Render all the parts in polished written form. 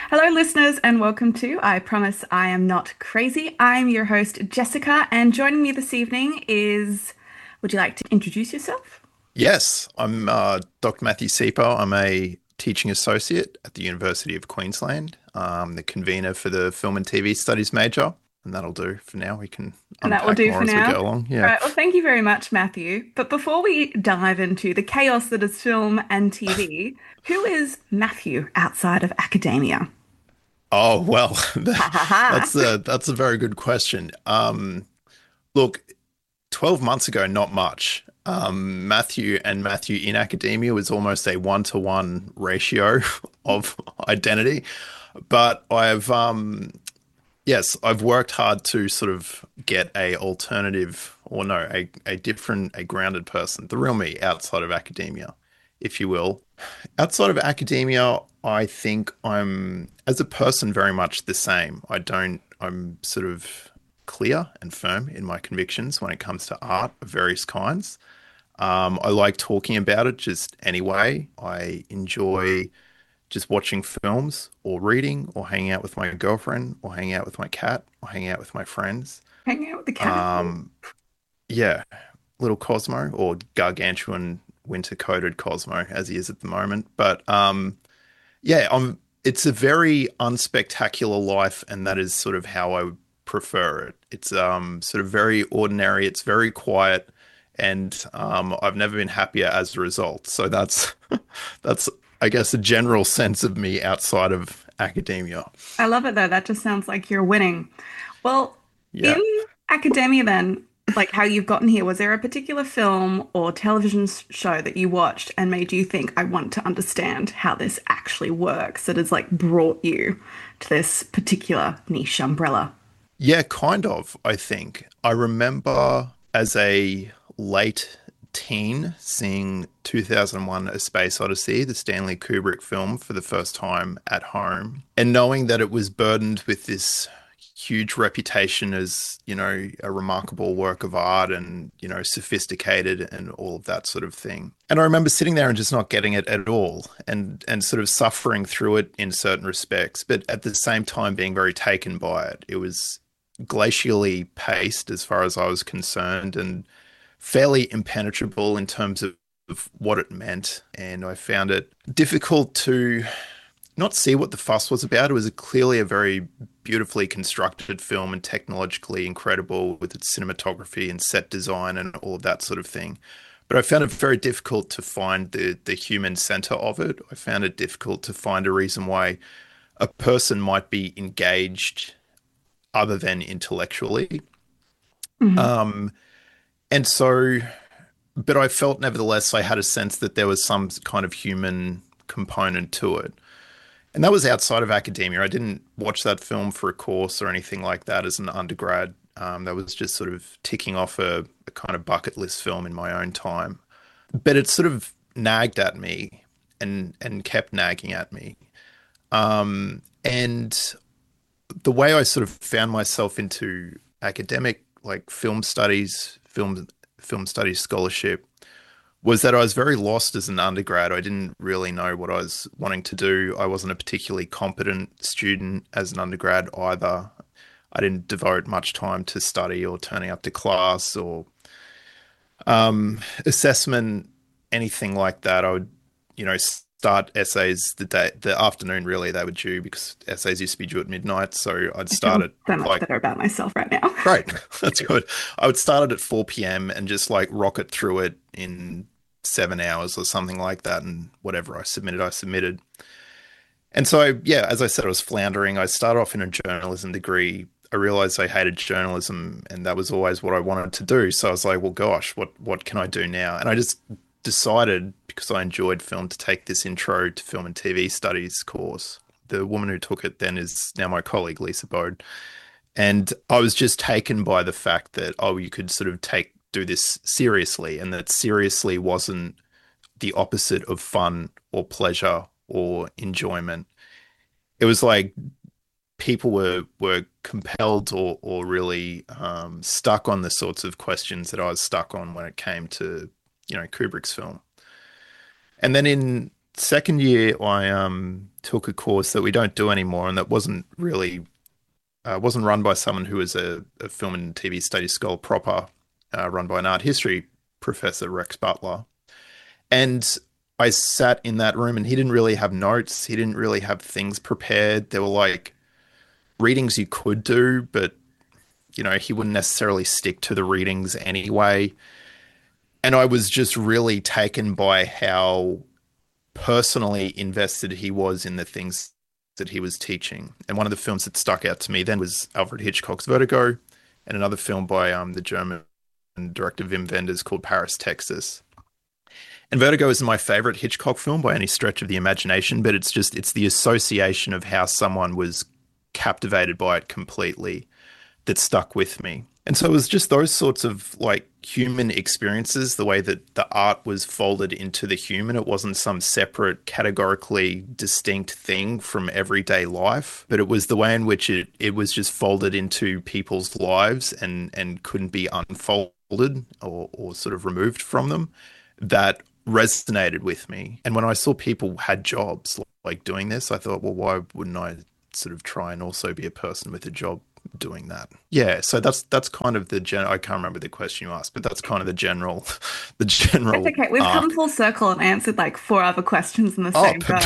Hello, listeners, and welcome to I Promise I Am Not Crazy. I'm your host, Jessica, and joining me this evening is, would you like to introduce yourself? Yes, I'm Dr. Matthew Sieper. I'm a teaching associate at the University of Queensland. The convener for the Film and TV Studies major, and that'll do for now. We can And that will unpack do more for as we now. go along. All Yeah. right, well, thank you very much, Matthew. But before we dive into the chaos that is film and TV, who is Matthew outside of academia? Oh well, Ha ha ha. that's a very good question. Look, 12 months ago, not much. Matthew in academia was almost a one-to-one ratio of identity, but yes, I've worked hard to sort of get a alternative or no, a different, a grounded person, the real me outside of academia, if you will. Outside of academia, I think I'm, as a person, very much the same. I'm sort of clear and firm in my convictions when it comes to art of various kinds. I like talking about it just anyway. I enjoy just watching films or reading or hanging out with my girlfriend or hanging out with my cat or hanging out with my friends. Hanging out with the cat. Um, yeah, little Cosmo or gargantuan winter-coated Cosmo as he is at the moment. But yeah, it's a very unspectacular life, and that is sort of how I prefer it. It's sort of very ordinary, it's very quiet, and I've never been happier as a result. So that's that's I guess a general sense of me outside of academia. I love it though. That just sounds like you're winning. Well, in Yeah. academia, then, like how you've gotten here, was there a particular film or television show that you watched and made you think, I want to understand how this actually works, that has like brought you to this particular niche umbrella? Yeah, kind of, I think. I remember as a late teen seeing 2001: A Space Odyssey, the Stanley Kubrick film, for the first time at home, and knowing that it was burdened with this huge reputation as, a remarkable work of art and, sophisticated and all of that sort of thing. And I remember sitting there and just not getting it at all and sort of suffering through it in certain respects, but at the same time being very taken by it. It was glacially paced as far as I was concerned and fairly impenetrable in terms of what it meant. And I found it difficult to not see what the fuss was about. It was clearly a very beautifully constructed film and technologically incredible with its cinematography and set design and all of that sort of thing. But I found it very difficult to find the human center of it. I found it difficult to find a reason why a person might be engaged other than intellectually. Mhm. Um, and so, but I felt nevertheless I had a sense that there was some kind of human component to it. And that was outside of academia. I didn't watch that film for a course or anything like that as an undergrad. That was just sort of ticking off a kind of bucket list film in my own time. But it sort of nagged at me and kept nagging at me. And the way I sort of found myself into academic, like film studies scholarship, was that I was very lost as an undergrad. I didn't really know what I was wanting to do. I wasn't a particularly competent student as an undergrad either. I didn't devote much time to study or turning up to class or assessment, anything like that. I would, start essays the afternoon really they were due because essays used to be due at midnight. So I'd I start feel at so much like better about myself right now. great, that's good. I would start it at 4 p.m. and just like rocket through it in 7 hours or something like that. And whatever I submitted. And so, yeah, as I said, I was floundering. I started off in a journalism degree. I realized I hated journalism and that was always what I wanted to do. So I was like, well, gosh, what can I do now? And I just decided, because I enjoyed film, to take this intro to film and TV studies course. The woman who took it then is now my colleague, Lisa Bode. And I was just taken by the fact that, oh, you could sort of do this seriously, and that seriously wasn't the opposite of fun or pleasure or enjoyment. It was like people were compelled or really stuck on the sorts of questions that I was stuck on when it came to, Kubrick's film. And then in second year, I took a course that we don't do anymore, and that wasn't run by someone who was a film and TV studies scholar proper, run by an art history professor, Rex Butler. And I sat in that room, and he didn't really have notes. He didn't really have things prepared. There were like readings you could do, but he wouldn't necessarily stick to the readings anyway. And I was just really taken by how personally invested he was in the things that he was teaching. And one of the films that stuck out to me then was Alfred Hitchcock's Vertigo, and another film by the German director Wim Wenders called Paris, Texas. And Vertigo isn't my favorite Hitchcock film by any stretch of the imagination, but it's the association of how someone was captivated by it completely that stuck with me. And so it was just those sorts of like human experiences, the way that the art was folded into the human. It wasn't some separate, categorically distinct thing from everyday life, but it was the way in which it was just folded into people's lives and couldn't be unfolded or sort of removed from them. That resonated with me. And when I saw people had jobs like doing this, I thought, well, why wouldn't I sort of try and also be a person with a job doing that? Yeah, so that's kind of the general. I can't remember the question you asked, but that's kind of the general It's okay. We've come arc. full circle and answered like four other questions in the Oh, same go.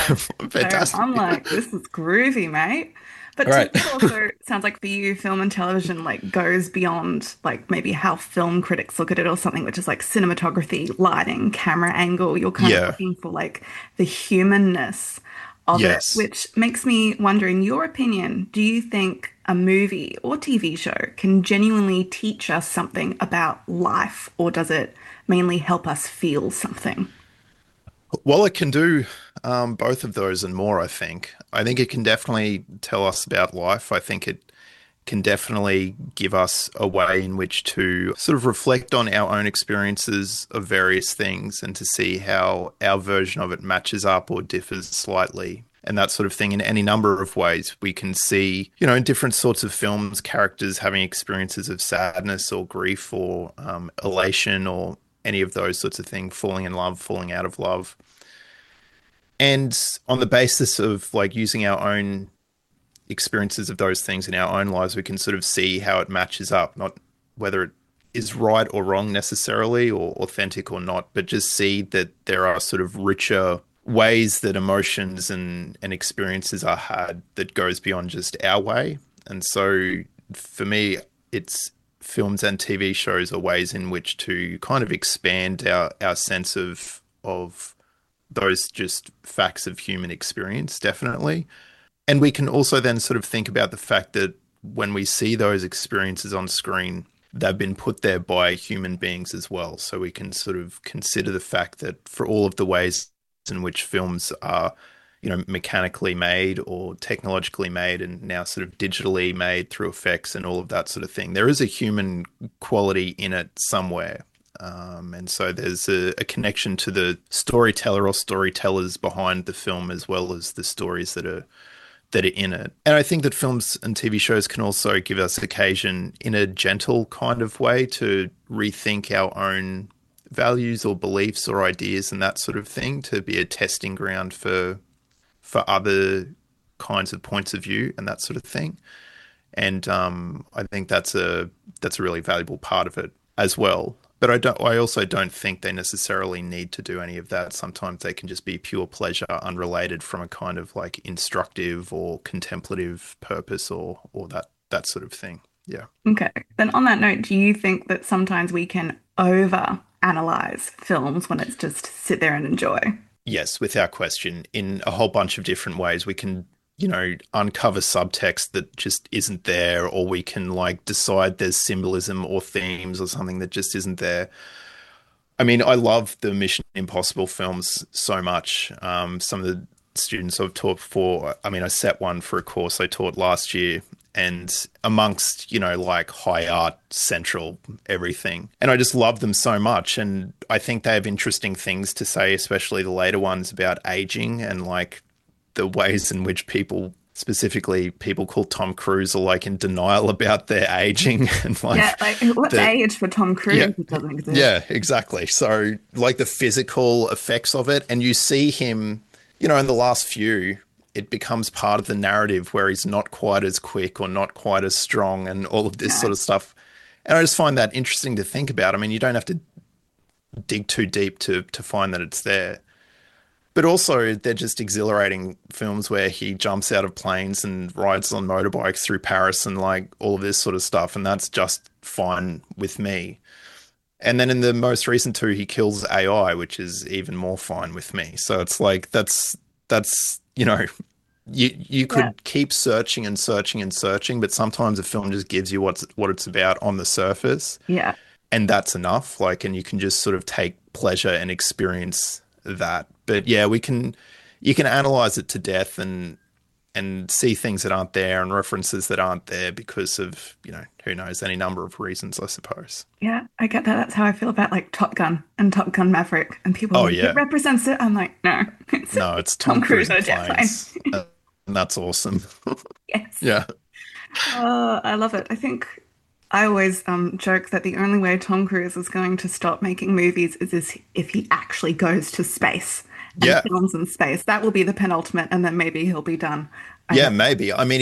So fantastic. I'm like, this is groovy, mate. But All to right. me, also sounds like for you, film and television like goes beyond like maybe how film critics look at it or something, which is like cinematography, lighting, camera angle. You're kind of Yeah. looking for like the humanness of it, Yes. which makes me wonder, in your opinion, do you think a movie or TV show can genuinely teach us something about life, or does it mainly help us feel something? Well, it can do both of those and more, I think. I think it can definitely tell us about life. I think it can definitely give us a way in which to sort of reflect on our own experiences of various things and to see how our version of it matches up or differs slightly. And that sort of thing in any number of ways. We can see, in different sorts of films, characters having experiences of sadness or grief or elation or any of those sorts of things, falling in love, falling out of love. And on the basis of like using our own experiences of those things in our own lives, we can sort of see how it matches up, not whether it is right or wrong necessarily or authentic or not, but just see that there are sort of richer ways that emotions and experiences are had that goes beyond just our way. And so for me, it's films and TV shows are ways in which to kind of expand our sense of those just facts of human experience, definitely. And we can also then sort of think about the fact that when we see those experiences on screen, they've been put there by human beings as well. So we can sort of consider the fact that for all of the ways in which films are, mechanically made or technologically made and now sort of digitally made through effects and all of that sort of thing, there is a human quality in it somewhere. And so there's a connection to the storyteller or storytellers behind the film as well as the stories that are in it. And I think that films and TV shows can also give us occasion in a gentle kind of way to rethink our own values or beliefs or ideas and that sort of thing, to be a testing ground for other kinds of points of view and that sort of thing. And I think that's a really valuable part of it as well. But I also don't think they necessarily need to do any of that. Sometimes they can just be pure pleasure, unrelated from a kind of like instructive or contemplative purpose or that sort of thing. Yeah. Okay. Then on that note, do you think that sometimes we can over analyze films when it's just sit there and enjoy? Yes, without question. In a whole bunch of different ways, we can, uncover subtext that just isn't there, or we can like decide there's symbolism or themes or something that just isn't there. I mean, I love the Mission Impossible films so much. Some of the students I've taught before, I mean, I set one for a course I taught last year, and amongst, like high art, central, everything. And I just love them so much. And I think they have interesting things to say, especially the later ones about aging and like the ways in which people, specifically people called Tom Cruise, are like in denial about their aging and Yeah, like like what's the, age for Tom yeah, Cruise? It doesn't exist. yeah, exactly. So like the physical effects of it, and you see him in the last few, it becomes part of the narrative where he's not quite as quick or not quite as strong and all of this Yeah. sort of stuff. And I just find that interesting to think about. I mean, you don't have to dig too deep to find that it's there. But also, they're just exhilarating films where he jumps out of planes and rides on motorbikes through Paris and like all of this sort of stuff. And that's just fine with me. And then in the most recent two, he kills AI, which is even more fine with me. So it's like that's you Yeah. could keep searching and searching and searching, but sometimes a film just gives you what it's about on the surface, Yeah. and that's enough. Like, and you can just sort of take pleasure and experience that. But yeah, you can analyze it to death and see things that aren't there and references that aren't there because of, who knows, any number of reasons, I suppose. Yeah, I get that. That's how I feel about like Top Gun and Top Gun Maverick. And people are Oh like, it yeah. represents it. I'm like, no, it's No, it's Tom Tom Cruise Cruise on in a jet plane. planes. And that's awesome. Yes. Yeah. Oh, I love it. I think I always joke that the only way Tom Cruise is going to stop making movies is if he actually goes to space and Yeah. films in space. That will be the penultimate, and then maybe he'll be done. I Yeah, hope. maybe. I mean,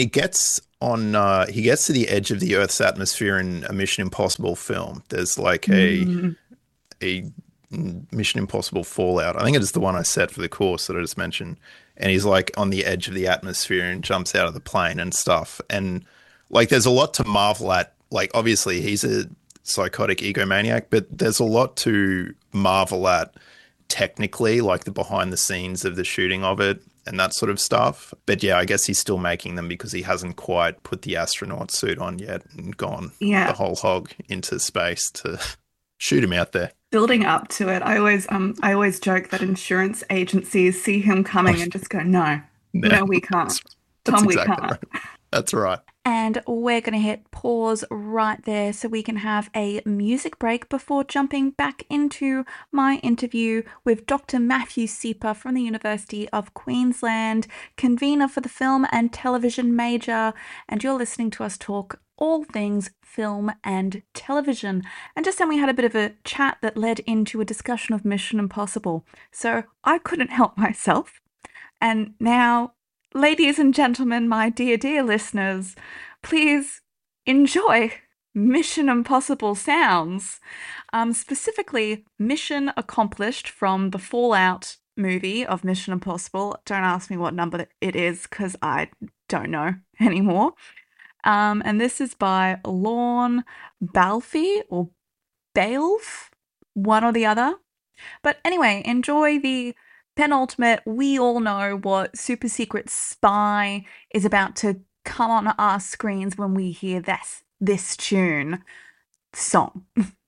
he gets to the edge of the Earth's atmosphere in a Mission Impossible film. There's like Mm, a Mission Impossible Fallout. I think it is the one I set for the course that I just mentioned. And he's like on the edge of the atmosphere and jumps out of the plane and stuff. And like there's a lot to marvel at. Like obviously he's a psychotic egomaniac, but there's a lot to marvel at technically, like the behind the scenes of the shooting of it and that sort of stuff. But yeah, I guess he's still making them because he hasn't quite put the astronaut suit on yet and gone the yeah, whole hog into space to shoot him out there. building up to it. I always joke that insurance agencies see him Oh, coming and just go, no, no, no, we can't. that's Tom, we exactly can't. right. That's right. And we're going to hit pause right there so we can have a music break before jumping back into my interview with Dr. Matthew Sieper from the University of Queensland, convener for the film and television major. And you're listening to us talk all things film and television. And just then we had a bit of a chat that led into a discussion of Mission Impossible. So I couldn't help myself. And now, ladies and gentlemen, my dear, dear listeners, please enjoy Mission Impossible sounds. Specifically, Mission Accomplished from the Fallout movie of Mission Impossible. Don't ask me what number it is because I don't know anymore. And this is by Lorne Balfe or Balfe, one or the other. But anyway, enjoy the penultimate. We all know what super secret spy is about to come on our screens when we hear this tune song.